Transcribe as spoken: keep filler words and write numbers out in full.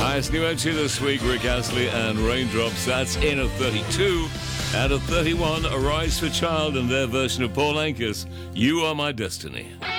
Highest new entry this week, Rick Astley and Raindrops. That's in at thirty-two. Out of thirty-one, Arise for Child and their version of Paul Anka's You Are My Destiny.